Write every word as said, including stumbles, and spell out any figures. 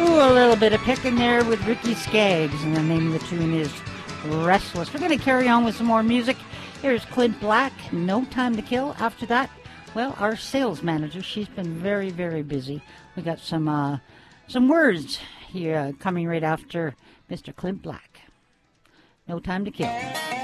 Ooh, a little bit of picking there with Ricky Skaggs, and the name of the tune is Restless. We're going to carry on with some more music. Here's Clint Black, No Time to Kill. After that, well, our sales manager, she's been very, very busy. We got some uh, some words here uh, coming right after Mister Clint Black. No Time to Kill.